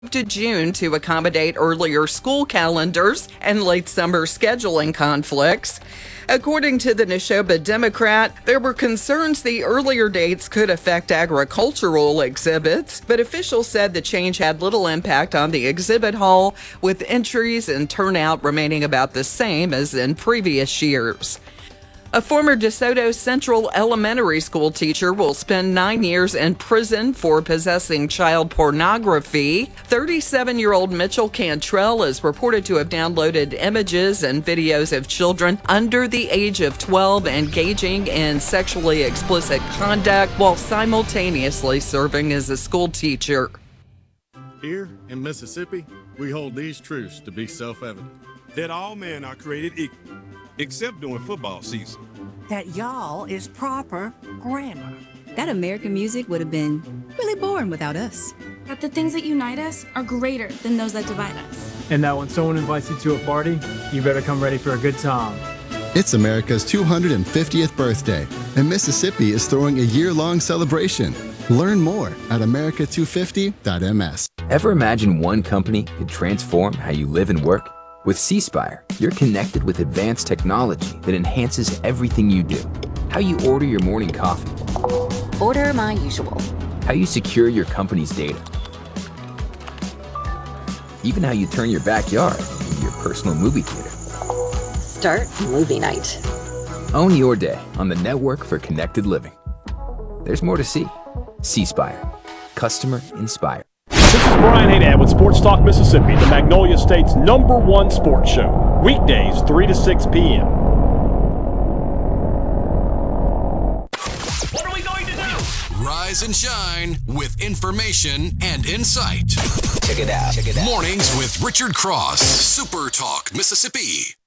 to June to accommodate earlier school calendars and late summer scheduling conflicts. According to the Neshoba Democrat, there were concerns the earlier dates could affect agricultural exhibits, but officials said the change had little impact on the exhibit hall, with entries and turnout remaining about the same as in previous years. A former DeSoto Central Elementary School teacher will spend 9 years in prison for possessing child pornography. 37-year-old Mitchell Cantrell is reported to have downloaded images and videos of children under the age of 12 engaging in sexually explicit conduct while simultaneously serving as a school teacher. Here in Mississippi, we hold these truths to be self-evident. That all men are created equal, except during football season. That y'all is proper grammar. That American music would have been really boring without us. That the things that unite us are greater than those that divide us. And that when someone invites you to a party, you better come ready for a good time. It's America's 250th birthday, and Mississippi is throwing a year-long celebration. Learn more at america250.ms. Ever imagine one company could transform how you live and work? With C-Spire, you're connected with advanced technology that enhances everything you do. How you order your morning coffee. Order my usual. How you secure your company's data. Even how you turn your backyard into your personal movie theater. Start movie night. Own your day on the network for connected living. There's more to see. C-Spire. Customer inspired. This is Brian Haydad with Sports Talk Mississippi, the Magnolia State's #1 sports show. Weekdays, 3 to 6 p.m. What are we going to do? Rise and shine with information and insight. Check it out. Mornings with Richard Cross. Super Talk Mississippi.